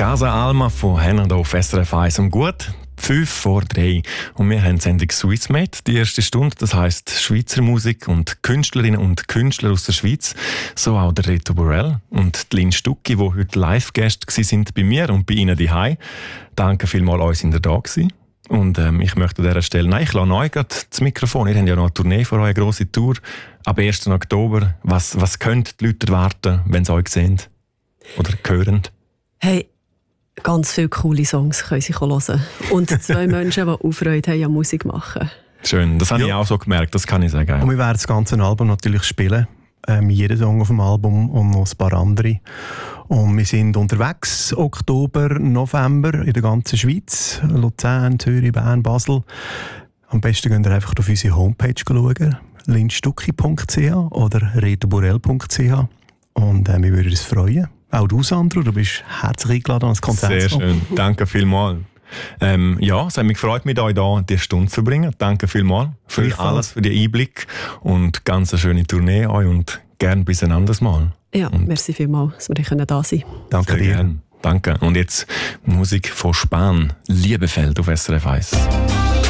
Casa Alma von Henner hier auf SRF 1 um gut 5:05. Und wir haben die Sendung Swissmade, die erste Stunde. Das heisst Schweizer Musik und Künstlerinnen und Künstler aus der Schweiz. So auch der Reto Borrell und die Lynn Stucki, die heute Live-Gäste sind bei mir und bei Ihnen daheim. Danke vielmals, euch sind ihr da gewesen. Und ich möchte an dieser Stelle, ich lasse euch gerade das Mikrofon. Ihr habt ja noch eine Tournee vor euch, eine grosse Tour. Ab 1. Oktober. Was können die Leute erwarten, wenn sie euch sehen? Oder hören? Hey, ganz viele coole Songs können sie hören. Und 2 Menschen, die auch Freude haben an Musik machen. Schön, das habe ich auch so gemerkt, das kann ich sagen. Und wir werden das ganze Album natürlich spielen. Jeden Song auf dem Album und noch ein paar andere. Und wir sind unterwegs, Oktober, November in der ganzen Schweiz. Luzern, Zürich, Bern, Basel. Am besten könnt ihr einfach auf unsere Homepage schauen, linstucki.ch oder retoborrell.ch. Und wir würden uns freuen. Auch du, Sandro, du bist herzlich eingeladen an das Konzert. Sehr schön, danke vielmals. Es hat mich gefreut, mit euch hier die Stunde zu verbringen. Danke vielmals für alles, für den Einblick und ganz eine schöne Tournee euch und gern bis ein anderes Mal. Ja, merci vielmals, dass wir da sein können. Danke dir. Gern. Danke. Und jetzt Musik von Span, Liebefeld auf SRF 1.